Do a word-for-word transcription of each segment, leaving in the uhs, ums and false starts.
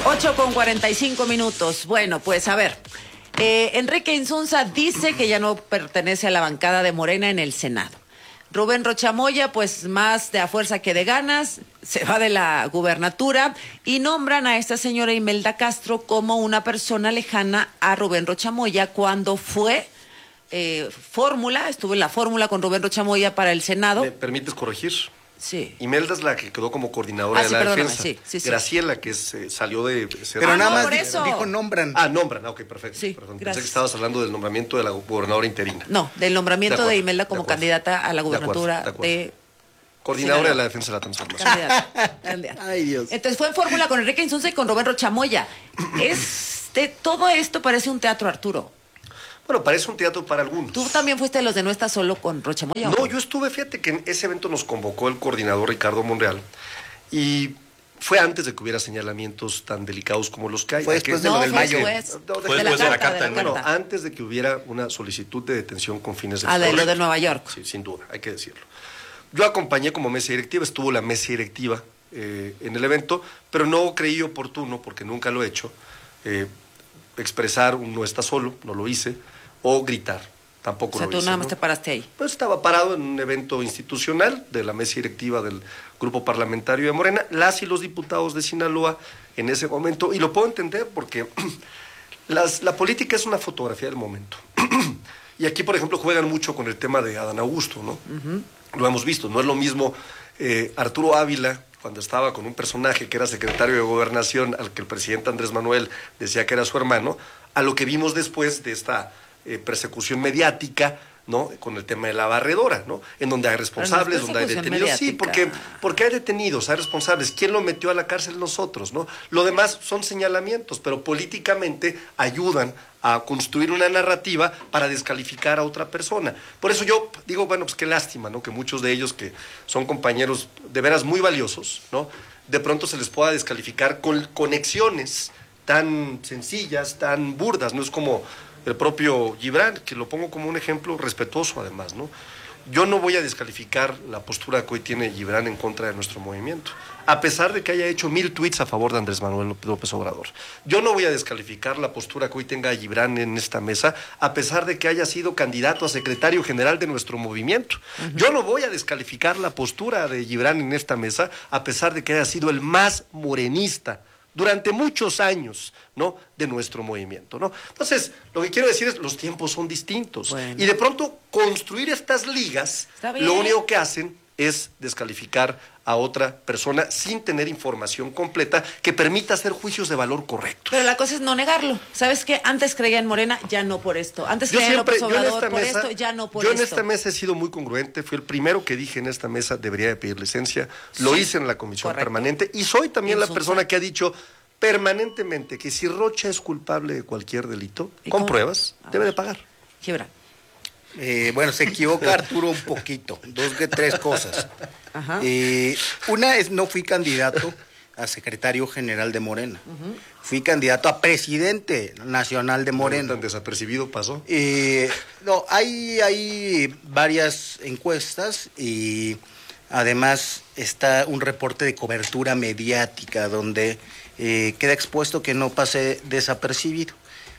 ocho con cuarenta y cinco minutos. Bueno, pues a ver. Eh, Enrique Insunza dice que ya no pertenece a la bancada de Morena en el Senado. Rubén Rocha Moya, pues más de a fuerza que de ganas, se va de la gubernatura y nombran a esta señora Imelda Castro como una persona lejana a Rubén Rocha Moya cuando fue eh, fórmula, estuvo en la fórmula con Rubén Rocha Moya para el Senado. ¿Me permites corregir? Sí. Imelda es la que quedó como coordinadora ah, de sí, la perdóname, defensa. Sí, sí, sí. Graciela, que es, eh, salió de ser... Pero ah, nada no, más por dijo, eso. dijo nombran. Ah, nombran, ok, perfecto. Sí, perdón. gracias. Pensé que estabas hablando del nombramiento de la gobernadora interina. No, del nombramiento de, de, acuerdo, de Imelda como de acuerdo, candidata a la gubernatura de, acuerdo, de, de... Coordinadora Sinaloa. de la defensa de la transformación. Candidata, candidata. Ay, Dios. Entonces fue en fórmula con Enrique Insunza y con Rubén Rocha Moya. Este, todo esto parece un teatro, Arturo. Bueno, parece un teatro para algunos. ¿Tú también fuiste de los de No Estás Solo con Rocha Moya? No, yo estuve, fíjate que en ese evento nos convocó el coordinador Ricardo Monreal y fue antes de que hubiera señalamientos tan delicados como los que hay. Fue Hay que- después de no, lo del fue mayo. después. No, Fue de, después la de la carta, carta, de la No, carta. antes de que hubiera una solicitud de detención con fines de Ah, de lo extorsión. de Nueva York. Sí, sin duda, hay que decirlo. Yo acompañé como mesa directiva, estuvo la mesa directiva eh, en el evento, pero no creí oportuno, porque nunca lo he hecho, eh, expresar un no está solo, no lo hice, o gritar, tampoco O sea, lo tú hice. nada más ¿no? te paraste ahí. Pues estaba parado en un evento institucional de la mesa directiva del grupo parlamentario de Morena, las y los diputados de Sinaloa en ese momento, y lo puedo entender porque las, la política es una fotografía del momento. Y aquí, por ejemplo, juegan mucho con el tema de Adán Augusto, ¿no? Uh-huh. Lo hemos visto, no es lo mismo eh, Arturo Ávila, cuando estaba con un personaje que era secretario de Gobernación, al que el presidente Andrés Manuel decía que era su hermano, a lo que vimos después de esta eh, persecución mediática, ¿no? Con el tema de la barredora, ¿no? En donde hay responsables, no donde hay detenidos. mediática. Sí, porque, porque hay detenidos, hay responsables. ¿Quién lo metió a la cárcel? Nosotros, ¿no? Lo demás son señalamientos, pero políticamente ayudan a construir una narrativa para descalificar a otra persona. Por eso yo digo, bueno, pues qué lástima, ¿no? Que muchos de ellos que son compañeros de veras muy valiosos, ¿no? De pronto se les pueda descalificar con conexiones tan sencillas, tan burdas, ¿no? Es como el propio Gibran, que lo pongo como un ejemplo respetuoso además, ¿no? Yo no voy a descalificar la postura que hoy tiene Gibran en contra de nuestro movimiento, a pesar de que haya hecho mil tweets a favor de Andrés Manuel López Obrador. Yo no voy a descalificar la postura que hoy tenga Gibran en esta mesa, a pesar de que haya sido candidato a secretario general de nuestro movimiento. Uh-huh. Yo no voy a descalificar la postura de Gibran en esta mesa, a pesar de que haya sido el más morenista durante muchos años, ¿no? De nuestro movimiento, ¿no? Entonces, lo que quiero decir es, los tiempos son distintos. Bueno. Y de pronto, construir estas ligas, lo único que hacen es descalificar a otra persona sin tener información completa que permita hacer juicios de valor correctos. Pero la cosa es no negarlo. ¿Sabes qué? Antes creía en Morena, ya no por esto. Antes Yo creía siempre, en López Obrador yo en esta por mesa, esto, ya no por yo esto. en esta mesa he sido muy congruente, fui el primero que dije en esta mesa debería de pedir licencia, lo Sí, hice en la comisión correcto. permanente y soy también En la su persona sa- que ha dicho permanentemente que si Rocha es culpable de cualquier delito, ¿Y con cómo? pruebas, A debe ver. de pagar. Gibran. Eh, bueno, se equivoca Arturo un poquito, dos que tres cosas. Ajá. Eh, una es, no fui candidato a secretario general de Morena, uh-huh. Fui candidato a presidente nacional de Morena. Tan desapercibido pasó. Eh, no, hay, hay varias encuestas y además está un reporte de cobertura mediática donde eh, queda expuesto que no pase desapercibido.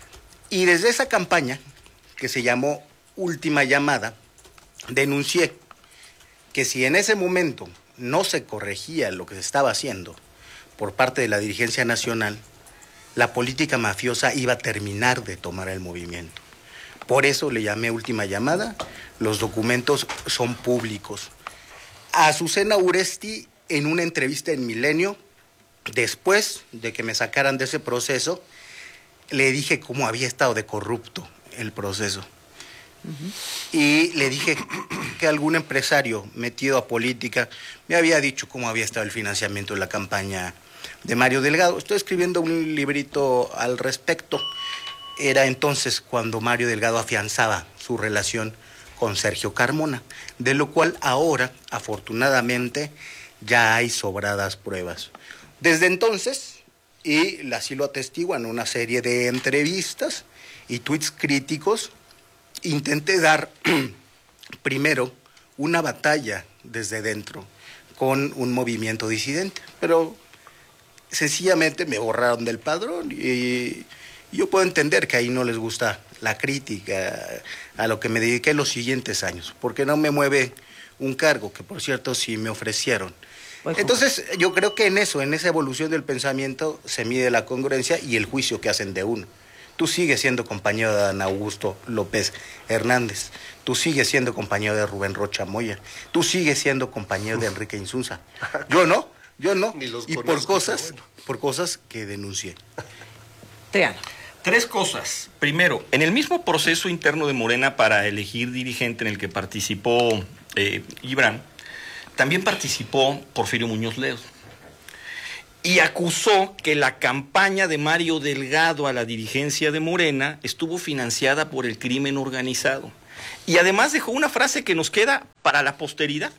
Y desde esa campaña, que se llamó Última Llamada, denuncié que si en ese momento no se corregía lo que se estaba haciendo por parte de la dirigencia nacional, la política mafiosa iba a terminar de tomar el movimiento. Por eso le llamé Última Llamada, los documentos son públicos. A Azucena Uresti, en una entrevista en Milenio, después de que me sacaran de ese proceso, le dije cómo había estado de corrupto el proceso. Uh-huh. Y le dije que algún empresario metido a política me había dicho cómo había estado el financiamiento de la campaña de Mario Delgado. Estoy escribiendo un librito al respecto. Era entonces cuando Mario Delgado afianzaba su relación con Sergio Carmona, de lo cual ahora, afortunadamente, ya hay sobradas pruebas. Desde entonces, y así lo atestiguan una serie de entrevistas y tweets críticos, intenté dar primero una batalla desde dentro con un movimiento disidente, pero sencillamente me borraron del padrón y yo puedo entender que ahí no les gusta la crítica a lo que me dediqué los siguientes años, porque no me mueve un cargo, que por cierto sí me ofrecieron. Pues, Entonces yo creo que en eso, en esa evolución del pensamiento se mide la congruencia y el juicio que hacen de uno. Tú sigues siendo compañero de Dan Augusto López Hernández, tú sigues siendo compañero de Rubén Rocha Moya, tú sigues siendo compañero de Enrique Insunza. Yo no, yo no, Ni los y por conozco, cosas, bueno. por cosas que denuncié. Triana. Tres cosas. Primero, en el mismo proceso interno de Morena para elegir dirigente en el que participó eh, Gibran, también participó Porfirio Muñoz Ledo. Y acusó que la campaña de Mario Delgado a la dirigencia de Morena estuvo financiada por el crimen organizado. Y además dejó una frase que nos queda para la posteridad.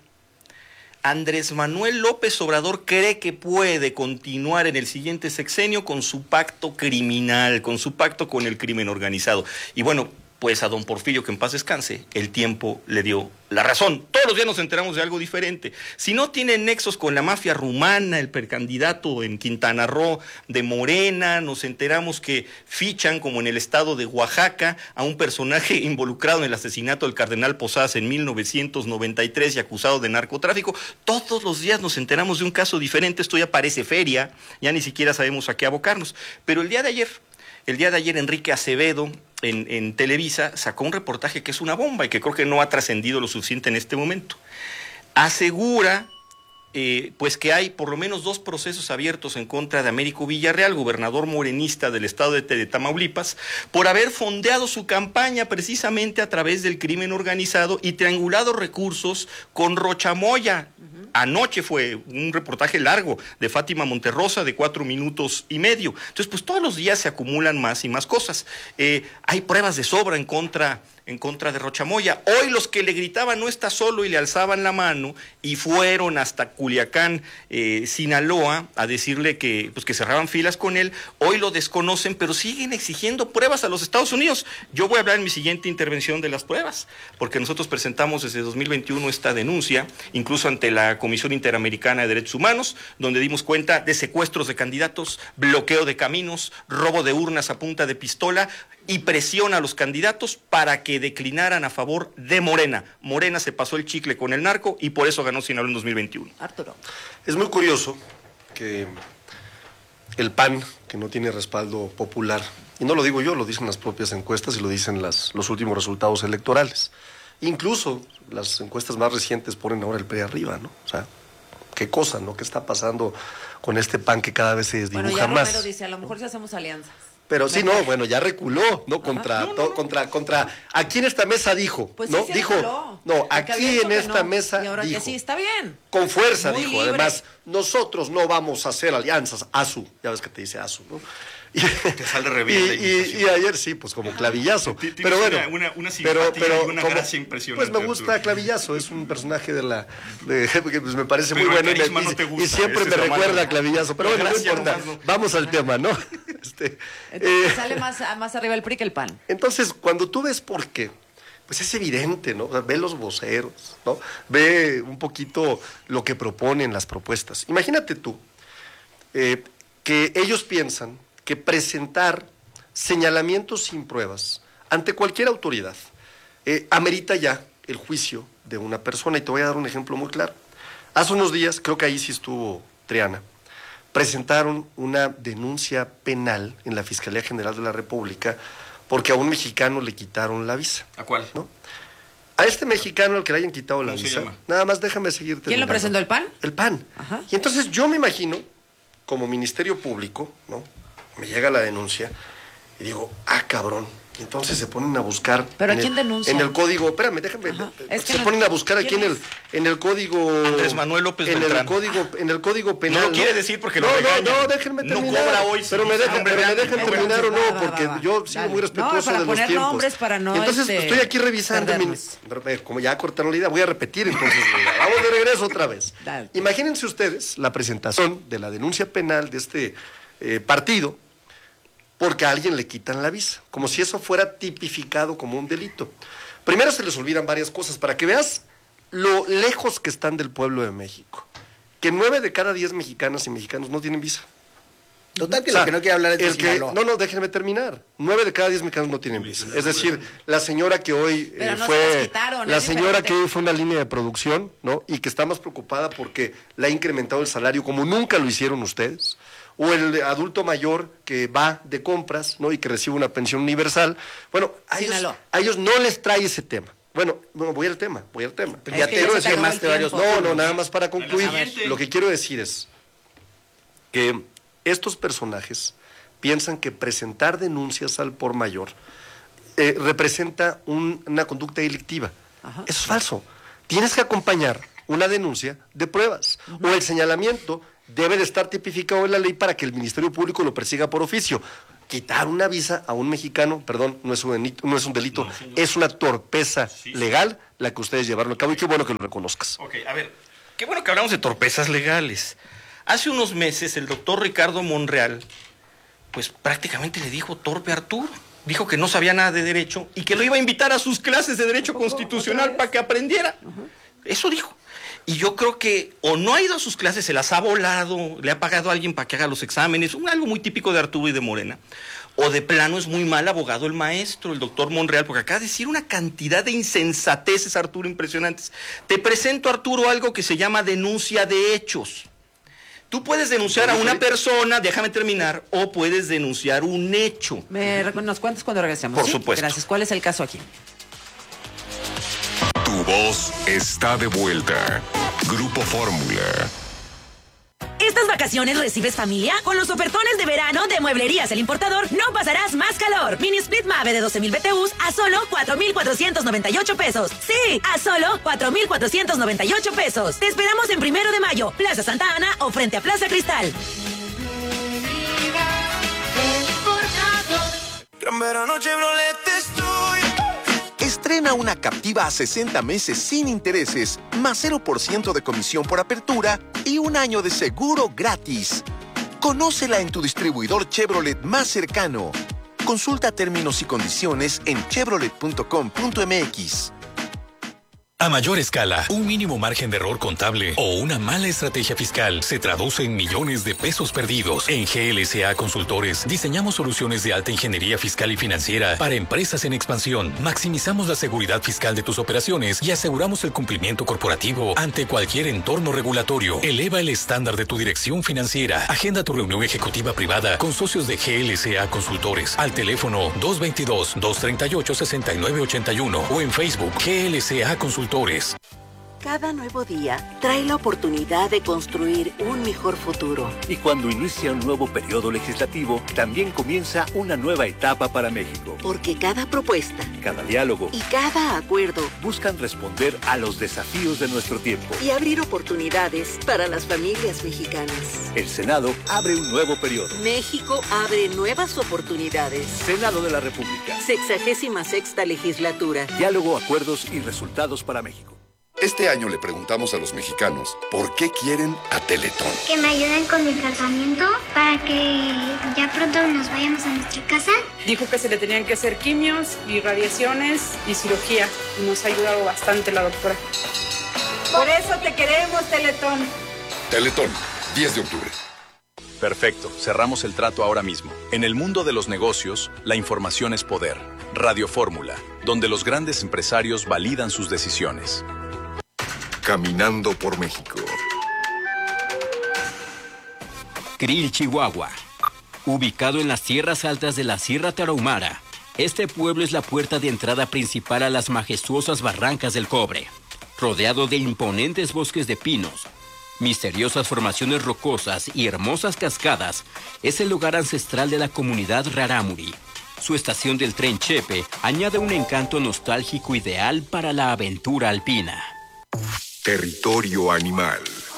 Andrés Manuel López Obrador cree que puede continuar en el siguiente sexenio con su pacto criminal, con su pacto con el crimen organizado. Y bueno, pues a don Porfirio, que en paz descanse, el tiempo le dio la razón. Todos los días nos enteramos de algo diferente. Si no tiene nexos con la mafia rumana, el precandidato en Quintana Roo de Morena, nos enteramos que fichan, como en el estado de Oaxaca, a un personaje involucrado en el asesinato del cardenal Posadas en mil novecientos noventa y tres y acusado de narcotráfico. Todos los días nos enteramos de un caso diferente. Esto ya parece feria, ya ni siquiera sabemos a qué abocarnos. Pero el día de ayer, el día de ayer Enrique Acevedo, En, en Televisa, sacó un reportaje que es una bomba y que creo que no ha trascendido lo suficiente en este momento. Asegura eh, pues que hay por lo menos dos procesos abiertos en contra de Américo Villarreal, gobernador morenista del estado de, de Tamaulipas, por haber fondeado su campaña precisamente a través del crimen organizado y triangulado recursos con Rocha Moya. Uh-huh. Anoche fue un reportaje largo de Fátima Monterrosa de cuatro minutos y medio. Entonces, pues todos los días se acumulan más y más cosas. Eh, hay pruebas de sobra en contra, en contra de Rocha Moya. Hoy los que le gritaban no está solo y le alzaban la mano y fueron hasta Culiacán, eh, Sinaloa, a decirle que, pues, que cerraban filas con él, hoy lo desconocen, pero siguen exigiendo pruebas a los Estados Unidos. Yo voy a hablar en mi siguiente intervención de las pruebas, porque nosotros presentamos desde dos mil veintiuno esta denuncia, incluso ante la Comisión Interamericana de Derechos Humanos, donde dimos cuenta de secuestros de candidatos, bloqueo de caminos, robo de urnas a punta de pistola y presión a los candidatos para que declinaran a favor de Morena. Morena se pasó el chicle con el narco y por eso ganó Sinaloa en dos mil veintiuno. Arturo. Es muy curioso que el P A N, que no tiene respaldo popular, y no lo digo yo, lo dicen las propias encuestas y lo dicen las, los últimos resultados electorales. Incluso las encuestas más recientes ponen ahora el P R I arriba, ¿no? O sea, qué cosa, ¿no? ¿Qué está pasando con este P A N que cada vez se desdibuja bueno, ya más? Romero dice, a lo mejor si hacemos alianzas. Pero sí, no, bueno, ya reculó, ¿no? Contra, no, no, to, no. contra, contra, aquí en esta mesa dijo, Pues ¿no? sí, se dijo, reculó, no, porque había aquí dicho en que esta no, mesa y ahora dijo, que sí, está bien. con fuerza Muy dijo, libre. además, nosotros no vamos a hacer alianzas, ASU, ya ves que te dice ASU, ¿no? Y, Te sale re bien la y, y, imitación. y ayer sí, pues como clavillazo. Tienes Pero bueno, una- una- una pero, simpatía pero y una como- gracia impresionante, Pues me gusta Arturo. clavillazo, es un personaje de la, de, que pues me parece Pero muy el bueno y, me- carisma y- no te y gusta, siempre esa me es la recuerda mala. a clavillazo. Pero La bueno, no gracia importa. nomás no. Vamos al tema, ¿no? Este, Entonces eh, sale más, más arriba el P R I que el P A N. entonces, cuando tú ves por qué, pues es evidente, ¿no? O sea, ve los voceros, ¿no? Ve un poquito lo que proponen las propuestas. Imagínate tú eh, que ellos piensan que presentar señalamientos sin pruebas ante cualquier autoridad eh, amerita ya el juicio de una persona. Y te voy a dar un ejemplo muy claro. Hace unos días, creo que ahí sí estuvo Triana, presentaron una denuncia penal en la Fiscalía General de la República porque a un mexicano le quitaron la visa, ¿A cuál? ¿no? A este mexicano al que le hayan quitado la ¿Cómo se visa, llama? nada más déjame seguir ¿Quién lo terminando. presentó, el P A N? El P A N. Ajá. Y entonces yo me imagino, como Ministerio Público, ¿no? Me llega la denuncia y digo, ah, cabrón. Y entonces se ponen a buscar. ¿Pero a en quién el- denuncia? En el código, espérame, déjame. Ajá. Es que se no- ponen a buscar aquí en ¿quién el, es? en el código. Andrés Manuel López en Beltrán. el código, en el código penal. No lo quiere decir porque lo no, regañan. No, no, déjenme No terminar. cobra hoy, Pero sí, me dejan, hombre, pero me dale, dejan no, terminar o va, no, va, porque va, va. yo sigo Dale. muy respetuoso No, para de los poner tiempos. nombres, para no, Entonces este, estoy aquí revisando mi, perdernos. como ya cortaron la idea, voy a repetir entonces. Vamos de regreso otra vez. Dale. Imagínense ustedes la presentación de la denuncia penal de este eh, partido porque a alguien le quitan la visa, como si eso fuera tipificado como un delito. Primero se les olvidan varias cosas, para que veas lo lejos que están del pueblo de México, que nueve de cada diez mexicanas y mexicanos no tienen visa. Total que O sea, lo que no quiere hablar es de el que, Sinaloa. No, no, déjenme terminar. Nueve de cada diez mexicanos no tienen visa. Es decir, la señora que hoy eh, Pero no se fue... las quitaron, la es señora diferente. que hoy fue una línea de producción, ¿no? Y que está más preocupada porque le ha incrementado el salario como nunca lo hicieron ustedes. O el adulto mayor que va de compras, ¿no? Y que recibe una pensión universal. Bueno, a ellos, Sinaloa. a ellos no les trae ese tema. Bueno, no, voy al tema, voy al tema. Es ya que te ya quiero se decir acabó más el de varios. tiempo. No, no, nada más para concluir. A ver. Lo que quiero decir es que estos personajes piensan que presentar denuncias al por mayor eh, representa un- una conducta delictiva. Ajá. Eso es falso. Tienes que acompañar una denuncia de pruebas. O el señalamiento debe de estar tipificado en la ley para que el Ministerio Público lo persiga por oficio. Quitar una visa a un mexicano, perdón, no es un delito, no es, un delito, No, sí, no. es una torpeza Sí, sí. legal la que ustedes llevaron a cabo y qué bueno que lo reconozcas. Ok, a ver, qué bueno que hablamos de torpezas legales. Hace unos meses el doctor Ricardo Monreal, pues prácticamente le dijo torpe a Arturo. Dijo que no sabía nada de derecho y que lo iba a invitar a sus clases de derecho constitucional para que aprendiera. Eso dijo. Y yo creo que o no ha ido a sus clases, se las ha volado, le ha pagado a alguien para que haga los exámenes, un algo muy típico de Arturo y de Morena. O de plano es muy mal abogado el maestro, el doctor Monreal, porque acaba de decir una cantidad de insensateces, Arturo, impresionantes. Te presento, Arturo, algo que se llama denuncia de hechos. Tú puedes denunciar a una persona, déjame terminar, o puedes denunciar un hecho. ¿Me rec- ¿Nos cuentas cuando regresemos? Por ¿sí? supuesto. Gracias. ¿Cuál es el caso aquí? Tu voz está de vuelta. Grupo Fórmula. Estas vacaciones recibes familia. Con los ofertones de verano de Mueblerías El Importador no pasarás más calor. Mini Split Mave de doce mil B T Us a solo cuatro mil cuatrocientos noventa y ocho pesos. Sí, a solo cuatro mil cuatrocientos noventa y ocho pesos. Te esperamos en Primero de Mayo, Plaza Santa Ana o frente a Plaza Cristal. Gran verano Chevrolet estoy. Estrena una Captiva a sesenta meses sin intereses, más cero por ciento de comisión por apertura y un año de seguro gratis. Conócela en tu distribuidor Chevrolet más cercano. Consulta términos y condiciones en chevrolet punto com punto m x. A mayor escala, un mínimo margen de error contable o una mala estrategia fiscal se traduce en millones de pesos perdidos. En G L C A Consultores diseñamos soluciones de alta ingeniería fiscal y financiera para empresas en expansión. Maximizamos la seguridad fiscal de tus operaciones y aseguramos el cumplimiento corporativo ante cualquier entorno regulatorio. Eleva el estándar de tu dirección financiera. Agenda tu reunión ejecutiva privada con socios de G L C A Consultores al teléfono dos dos dos, dos tres ocho, seis nueve ocho uno o en Facebook G L C A Consultores. Cada nuevo día trae la oportunidad de construir un mejor futuro. Y cuando inicia un nuevo periodo legislativo, también comienza una nueva etapa para México. Porque cada propuesta Cada diálogo y cada acuerdo buscan responder a los desafíos de nuestro tiempo. y abrir oportunidades para las familias mexicanas. El Senado abre un nuevo periodo. México abre nuevas oportunidades. Senado de la República. Sexagésima sexta legislatura. Diálogo, acuerdos y resultados para México. Este año le preguntamos a los mexicanos por qué quieren a Teletón. Que me ayuden con mi tratamiento para que ya pronto nos vayamos a nuestra casa. Dijo que se le tenían que hacer quimios y radiaciones y cirugía. Y nos ha ayudado bastante la doctora. Por eso te queremos, Teletón. Teletón, diez de octubre. Perfecto, cerramos el trato ahora mismo. En el mundo de los negocios, la información es poder. Radio Fórmula, donde los grandes empresarios validan sus decisiones. Caminando por México. Krill, Chihuahua. Ubicado en las tierras altas de la Sierra Tarahumara, este pueblo es la puerta de entrada principal a las majestuosas barrancas del Cobre. Rodeado de imponentes bosques de pinos, misteriosas formaciones rocosas y hermosas cascadas, es el lugar ancestral de la comunidad Rarámuri. Su estación del tren Chepe añade un encanto nostálgico ideal para la aventura alpina. Territorio animal.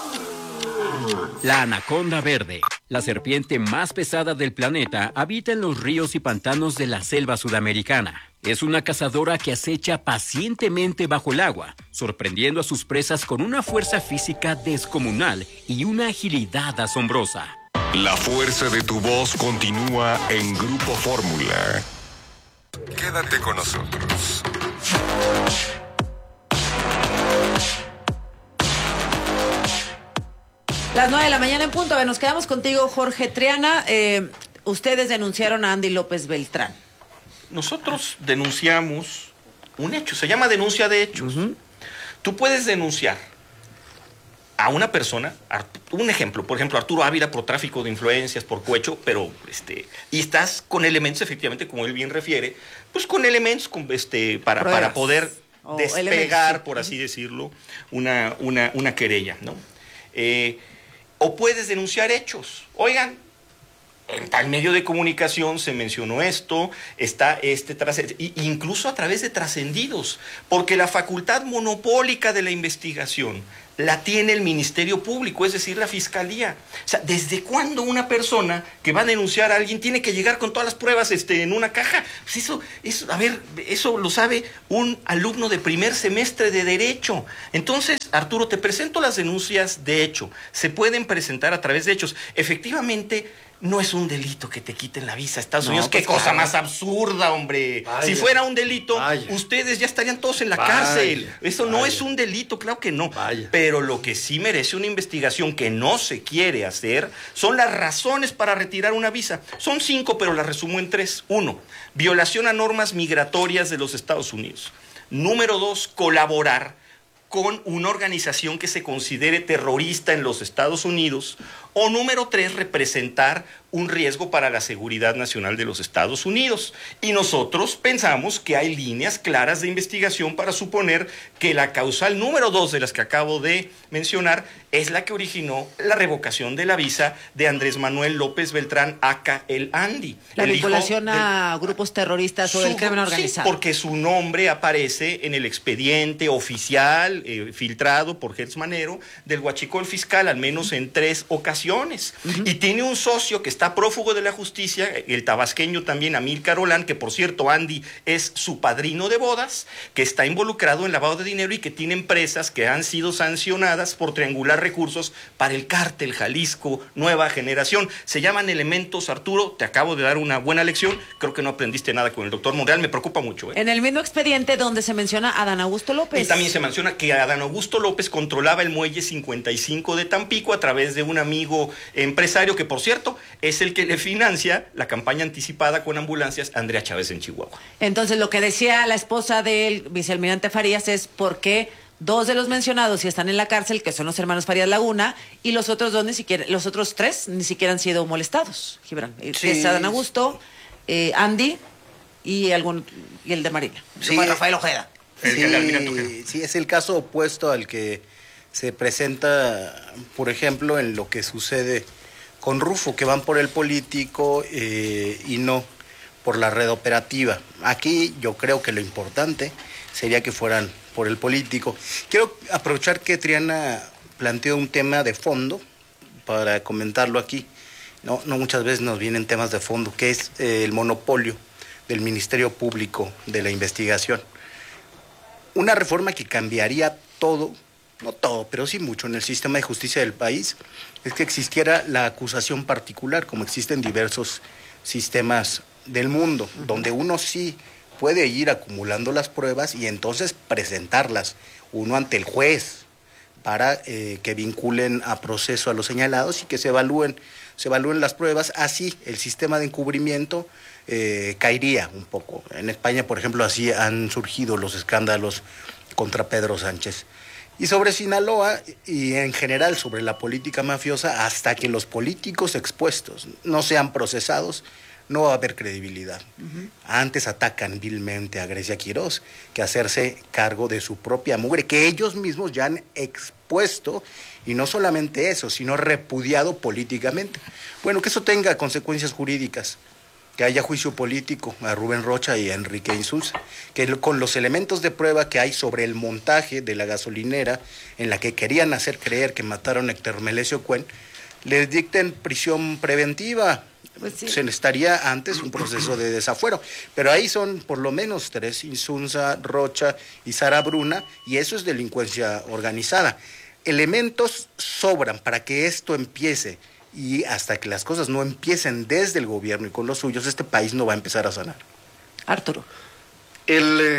La anaconda verde, la serpiente más pesada del planeta, habita en los ríos y pantanos de la selva sudamericana. Es una cazadora que acecha pacientemente bajo el agua, sorprendiendo a sus presas con una fuerza física descomunal y una agilidad asombrosa. La fuerza de tu voz continúa en Grupo Fórmula. Quédate con nosotros. Las nueve de la mañana en punto. A ver, nos quedamos contigo, Jorge Triana. Eh, ustedes denunciaron a Andy López Beltrán. Nosotros denunciamos un hecho, se llama denuncia de hechos. Uh-huh. Tú puedes denunciar a una persona, un ejemplo, por ejemplo, Arturo Ávila por tráfico de influencias, por cohecho, pero este, y estás con elementos, efectivamente, como él bien refiere, pues con elementos con, este, para, para poder o despegar, elementos, por así decirlo, una, una, una querella, ¿no? Eh, o puedes denunciar hechos. Oigan, en tal medio de comunicación se mencionó esto, está este incluso a través de trascendidos, porque la facultad monopólica de la investigación la tiene el Ministerio Público, es decir, la Fiscalía. O sea, ¿desde cuándo una persona que va a denunciar a alguien tiene que llegar con todas las pruebas este, en una caja? Pues eso, eso, a ver, eso lo sabe un alumno de primer semestre de Derecho. Entonces, Arturo, te presento las denuncias de hecho. Se pueden presentar a través de hechos. Efectivamente, no es un delito que te quiten la visa a Estados no, Unidos. Pues ¡qué claro. cosa más absurda, hombre! Vaya. Si fuera un delito, Vaya. ustedes ya estarían todos en la Vaya. cárcel. Eso Vaya. no es un delito, claro que no. Vaya. Pero lo que sí merece una investigación que no se quiere hacer son las razones para retirar una visa. Son cinco, pero las resumo en tres. Uno, violación a normas migratorias de los Estados Unidos. Número dos, colaborar con una organización que se considere terrorista en los Estados Unidos. O número tres, representar un riesgo para la seguridad nacional de los Estados Unidos. Y nosotros pensamos que hay líneas claras de investigación para suponer que la causal número dos de las que acabo de mencionar es la que originó la revocación de la visa de Andrés Manuel López Beltrán, aka el Andy. La vinculación a grupos terroristas o del crimen organizado. Sí, porque su nombre aparece en el expediente oficial eh, filtrado por Gertz Manero del huachicol fiscal, al menos en tres ocasiones. Uh-huh. Y tiene un socio que está prófugo de la justicia, el tabasqueño también, Amílcar Olán, que por cierto, Andy es su padrino de bodas, que está involucrado en lavado de dinero y que tiene empresas que han sido sancionadas por triangular recursos para el cártel Jalisco Nueva Generación. Se llaman elementos, Arturo, te acabo de dar una buena lección, creo que no aprendiste nada con el doctor Monreal, me preocupa mucho. ¿eh? En el mismo expediente donde se menciona a Adán Augusto López. Y también se menciona que Adán Augusto López controlaba el muelle cincuenta y cinco de Tampico a través de un amigo empresario que, por cierto, es el que le financia la campaña anticipada con ambulancias a Andrea Chávez en Chihuahua. Entonces, lo que decía la esposa del vicealmirante Farías es por qué dos de los mencionados sí están en la cárcel, que son los hermanos Farías Laguna, y los otros dos ni siquiera, los otros tres ni siquiera han sido molestados, Gibran. Sí. Es Adán Augusto, eh, Andy y algún y el de Marina. Sí. Rafael Ojeda. Sí, sí, es el caso opuesto al que se presenta, por ejemplo, en lo que sucede con Rufo, que van por el político eh, y no por la red operativa. Aquí yo creo que lo importante sería que fueran por el político. Quiero aprovechar que Triana planteó un tema de fondo para comentarlo aquí. No, no muchas veces nos vienen temas de fondo, que es eh, el monopolio del Ministerio Público de la investigación. Una reforma que cambiaría todo, no todo, pero sí mucho en el sistema de justicia del país, es que existiera la acusación particular, como existen diversos sistemas del mundo, uh-huh. donde uno sí puede ir acumulando las pruebas y entonces presentarlas, uno ante el juez, para eh, que vinculen a proceso a los señalados y que se evalúen, se evalúen las pruebas. Así el sistema de encubrimiento eh, caería un poco. En España, por ejemplo, así han surgido los escándalos contra Pedro Sánchez. Y sobre Sinaloa y en general sobre la política mafiosa, hasta que los políticos expuestos no sean procesados, no va a haber credibilidad. Uh-huh. Antes atacan vilmente a Grecia Quirós que hacerse cargo de su propia mugre, que ellos mismos ya han expuesto, y no solamente eso, sino repudiado políticamente. Bueno, que eso tenga consecuencias jurídicas, que haya juicio político a Rubén Rocha y a Enrique Insulza, que con los elementos de prueba que hay sobre el montaje de la gasolinera en la que querían hacer creer que mataron a Héctor Melesio Cuen, les dicten prisión preventiva. Pues sí. Se necesitaría antes un proceso de desafuero, pero ahí son por lo menos tres, Insunza, Rocha y Sara Bruna, y eso es delincuencia organizada. Elementos sobran para que esto empiece, y hasta que las cosas no empiecen desde el gobierno y con los suyos, este país no va a empezar a sanar. Arturo. El eh,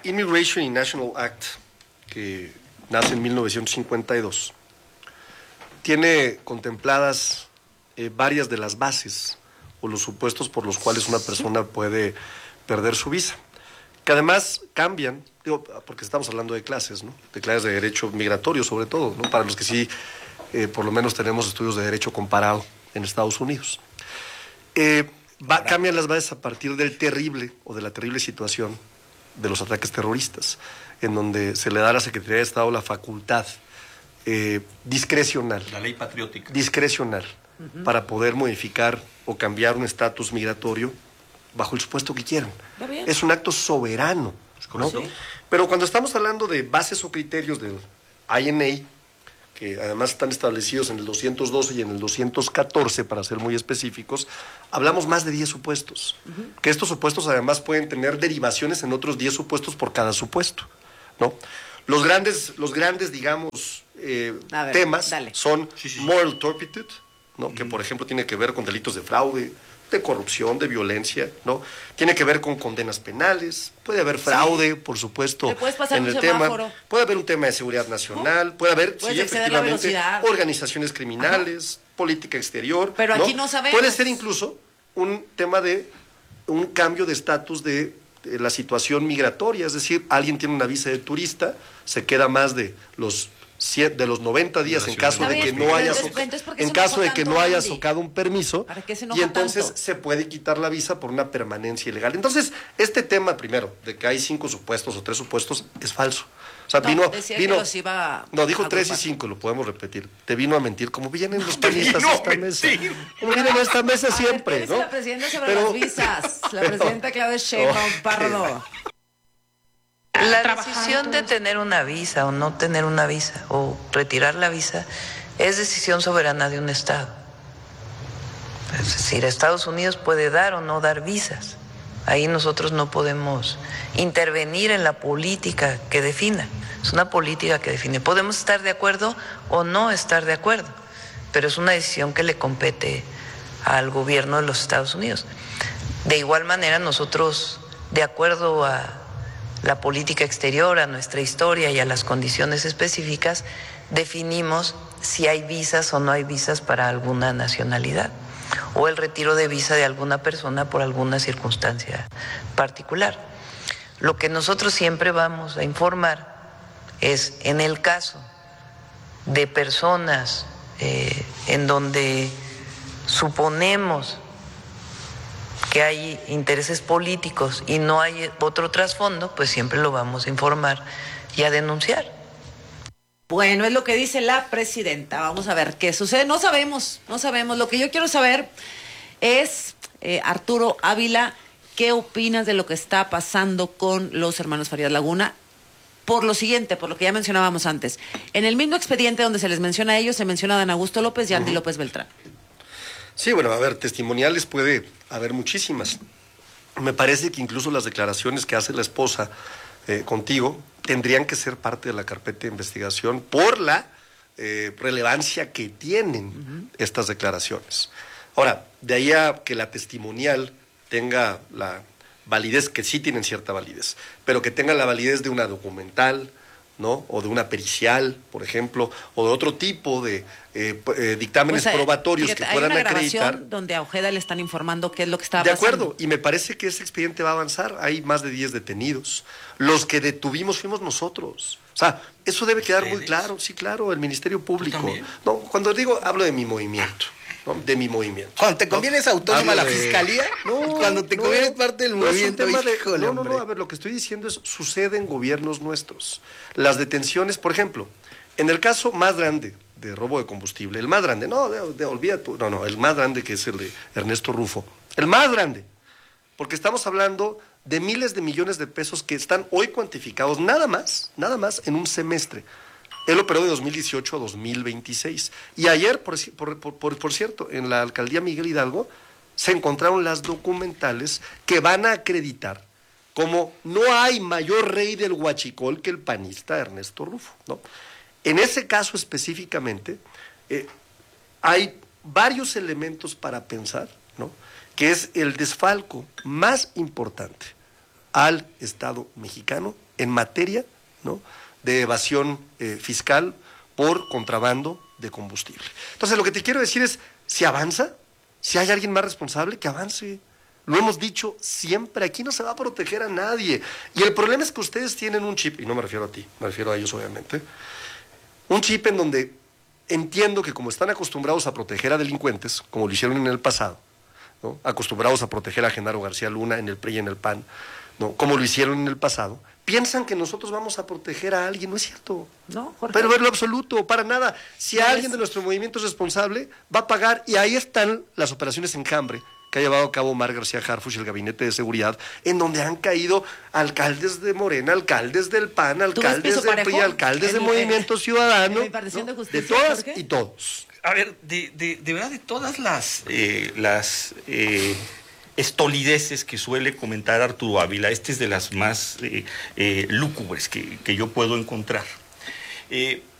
Immigration and National Act, que nace en mil novecientos cincuenta y dos, tiene contempladas eh, varias de las bases o los supuestos por los cuales una persona puede perder su visa, que además cambian, digo, porque estamos hablando de clases, ¿no? De clases de derecho migratorio sobre todo, ¿no? Para los que sí, eh, por lo menos tenemos estudios de derecho comparado en Estados Unidos. Eh, va, cambian las bases a partir del terrible o de la terrible situación de los ataques terroristas, en donde se le da a la Secretaría de Estado la facultad eh, discrecional. La ley patriótica. Discrecional, uh-huh. para poder modificar o cambiar un estatus migratorio bajo el supuesto que quieran. Es un acto soberano, ¿no? Sí. Pero cuando estamos hablando de bases o criterios del I N A, que además están establecidos en el doscientos doce y en el doscientos catorce, para ser muy específicos, hablamos más de diez supuestos. Uh-huh. Que estos supuestos además pueden tener derivaciones en otros diez supuestos por cada supuesto, ¿no? Los grandes, los grandes digamos, eh, ver, temas dale. son sí, sí, sí. moral turpitude, ¿no? Uh-huh. Que por ejemplo tiene que ver con delitos de fraude, de corrupción, de violencia, ¿no? Tiene que ver con condenas penales, puede haber fraude, sí. por supuesto, en el tema, puede haber un tema de seguridad nacional, puede haber, sí, efectivamente, organizaciones criminales, ajá. política exterior, pero ¿no? aquí no sabemos. Puede ser incluso un tema de un cambio de estatus de, de la situación migratoria, es decir, alguien tiene una visa de turista, se queda más de los de los noventa días en caso de que no haya en caso de que no haya socado un permiso y entonces tanto? se puede quitar la visa por una permanencia ilegal. Entonces, este tema primero de que hay cinco supuestos o tres supuestos es falso. O sea, no, vino vino que los iba No, dijo tres y cinco, lo podemos repetir. Te vino a mentir como vienen los panistas a esta mesa. Como vienen a esta mesa siempre, ver, ¿no? La presidenta sobre pero, las visas, la pero, presidenta Claudia Sheinbaum Pardo. La decisión de tener una visa o no tener una visa o retirar la visa es decisión soberana de un Estado. Es decir, Estados Unidos puede dar o no dar visas. Ahí nosotros no podemos intervenir en la política que defina. Es una política que define. Podemos estar de acuerdo o no estar de acuerdo, pero es una decisión que le compete al gobierno de los Estados Unidos. De igual manera, nosotros, de acuerdo a la política exterior, a nuestra historia y a las condiciones específicas, definimos si hay visas o no hay visas para alguna nacionalidad o el retiro de visa de alguna persona por alguna circunstancia particular. Lo que nosotros siempre vamos a informar es en el caso de personas eh, en donde suponemos que hay intereses políticos y no hay otro trasfondo, pues siempre lo vamos a informar y a denunciar. Bueno, es lo que dice la presidenta. Vamos a ver qué sucede. No sabemos, no sabemos. Lo que yo quiero saber es, eh, Arturo Ávila, ¿qué opinas de lo que está pasando con los hermanos Farías Laguna? Por lo siguiente, por lo que ya mencionábamos antes. En el mismo expediente donde se les menciona a ellos, se menciona a Dan Augusto López y a Andy uh-huh. López Beltrán. Sí, bueno, a ver, testimoniales puede haber muchísimas. Me parece que incluso las declaraciones que hace la esposa eh, contigo tendrían que ser parte de la carpeta de investigación por la eh, relevancia que tienen uh-huh. estas declaraciones. Ahora, de ahí a que la testimonial tenga la validez, que sí tienen cierta validez, pero que tenga la validez de una documental, ¿no? O de una pericial, por ejemplo, o de otro tipo de eh, eh, dictámenes pues, probatorios fíjate, que puedan hay una acreditar. Donde a Ojeda le están informando qué es lo que está de pasando. De acuerdo, y me parece que ese expediente va a avanzar. Hay más de diez detenidos. Los que detuvimos fuimos nosotros. O sea, eso debe quedar muy claro. Sí, claro, el Ministerio Público. No, cuando digo, hablo de mi movimiento. ¿no? De mi movimiento. Cuando te conviene ¿no? es autónoma la de... fiscalía, no, cuando te no, conviene es parte del no movimiento. Es un tema de... Híjole, no, no, no, a ver, lo que estoy diciendo es, sucede en gobiernos nuestros. Las detenciones, por ejemplo, en el caso más grande de robo de combustible, el más grande, no, de, de, olvida tú, no, no, el más grande que es el de Ernesto Rufo, el más grande, porque estamos hablando de miles de millones de pesos que están hoy cuantificados nada más, nada más en un semestre. Él operó de dos mil dieciocho a dos mil veintiséis. Y ayer, por, por, por, por cierto, en la alcaldía Miguel Hidalgo, se encontraron las documentales que van a acreditar como no hay mayor rey del huachicol que el panista Ernesto Rufo, ¿no? En ese caso específicamente, eh, hay varios elementos para pensar, ¿no? Que es el desfalco más importante al Estado mexicano en materia, ¿no? de evasión eh, fiscal por contrabando de combustible. Entonces, lo que te quiero decir es, si avanza, si hay alguien más responsable, que avance. Lo hemos dicho siempre, aquí no se va a proteger a nadie. Y el problema es que ustedes tienen un chip, y no me refiero a ti, me refiero a ellos obviamente, un chip en donde entiendo que como están acostumbrados a proteger a delincuentes, como lo hicieron en el pasado, ¿no? Acostumbrados a proteger a Genaro García Luna en el P R I y en el P A N, ¿no? Como lo hicieron en el pasado, piensan que nosotros vamos a proteger a alguien. No es cierto. No, Jorge. Pero en lo absoluto, para nada. Si No alguien es... de nuestro movimiento es responsable, va a pagar, y ahí están las operaciones Enjambre que ha llevado a cabo Omar García Harfuch y el Gabinete de Seguridad, en donde han caído alcaldes de Morena, alcaldes del P A N, alcaldes del P R I, alcaldes del Movimiento Ciudadano, ¿no? De todas y todos. A ver, de, de, de verdad, de todas las, eh, las eh, estolideces que suele comentar Arturo Ávila, esta es de las más eh, eh, lúgubres que, que yo puedo encontrar. Eh,